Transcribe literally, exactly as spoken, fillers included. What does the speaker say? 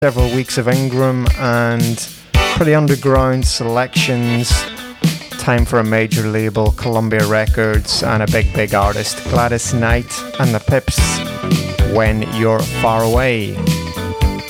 Several weeks of Ingram and pretty underground selections. Time for a major label, Columbia Records, and a big, big artist, Gladys Knight and the Pips, When You're Far Away.